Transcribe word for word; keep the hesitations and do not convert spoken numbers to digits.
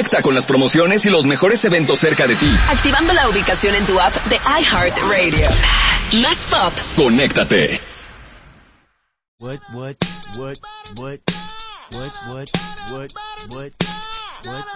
Conecta con las promociones y los mejores eventos cerca de ti. Activando la ubicación en tu app de iHeartRadio. Más pop. Conéctate. What, what, what, what, what, what, what, what, what?